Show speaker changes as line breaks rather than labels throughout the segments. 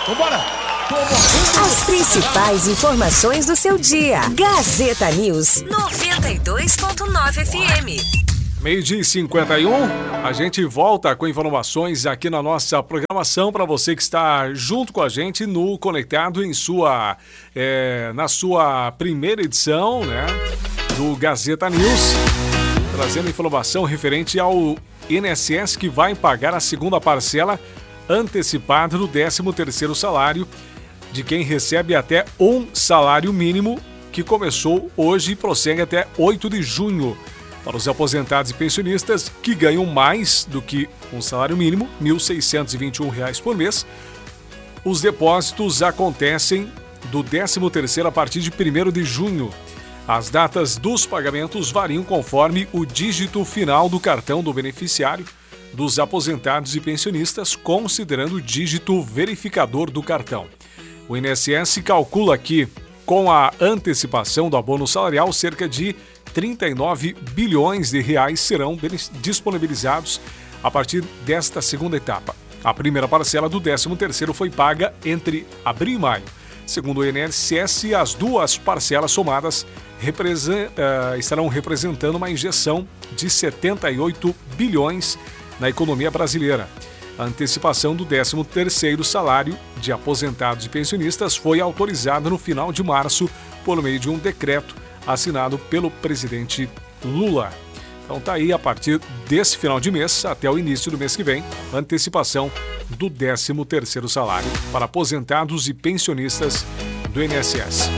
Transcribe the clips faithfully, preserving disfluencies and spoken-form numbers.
Vambora!
As principais informações do seu dia. Gazeta News noventa e dois ponto nove F M.
Meio-dia e cinquenta e um, a gente volta com informações aqui na nossa programação para você que está junto com a gente no Conectado em sua, é, na sua primeira edição, né, do Gazeta News, trazendo informação referente ao I N S S que vai pagar a segunda parcela antecipada do décimo terceiro salário de quem recebe até um salário mínimo, que começou hoje e prossegue até oito de junho. Para os aposentados e pensionistas que ganham mais do que um salário mínimo, mil seiscentos e vinte e um reais por mês, os depósitos acontecem do décimo terceiro a partir de primeiro de junho. As datas dos pagamentos variam conforme o dígito final do cartão do beneficiário dos aposentados e pensionistas, considerando o dígito verificador do cartão. O I N S S calcula que, com a antecipação do abono salarial, cerca de trinta e nove bilhões de reais serão disponibilizados a partir desta segunda etapa. A primeira parcela do décimo terceiro foi paga entre abril e maio. Segundo o I N S S, as duas parcelas somadas represent, uh, estarão representando uma injeção de setenta e oito bilhões na economia brasileira. A antecipação do décimo terceiro salário de aposentados e pensionistas foi autorizada no final de março por meio de um decreto assinado pelo presidente Lula. Então tá aí, a partir desse final de mês até o início do mês que vem, antecipação do décimo terceiro salário para aposentados e pensionistas do I N S S.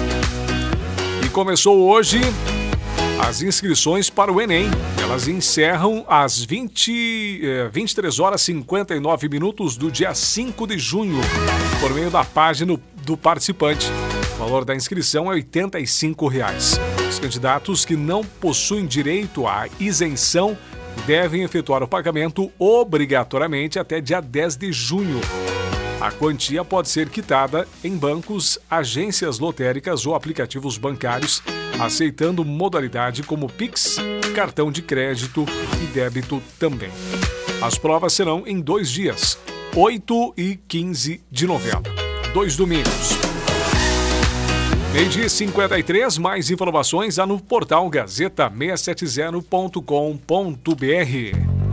E começou hoje as inscrições para o Enem. Elas encerram às vinte, vinte e três horas e cinquenta e nove minutos do dia cinco de junho, por meio da página do participante. O valor da inscrição é oitenta e cinco reais. Os candidatos que não possuem direito à isenção devem efetuar o pagamento obrigatoriamente até dia dez de junho. A quantia pode ser quitada em bancos, agências lotéricas ou aplicativos bancários, aceitando modalidade como Pix, cartão de crédito e débito também. As provas serão em dois dias, oito e quinze de novembro, dois domingos. Meio-dia e cinquenta e três, mais informações lá no portal gazeta seiscentos e setenta ponto com ponto br.